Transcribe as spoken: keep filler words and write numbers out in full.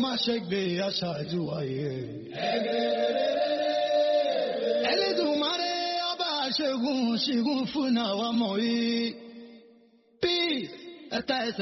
má ṣe gbé aṣáájú ayé. Ẹlẹ́dùmarè ọba ṣẹ́gun ṣẹ́gun fún àwa mọ̀ yìí. Peace ẹ̀ta ẹsẹ̀.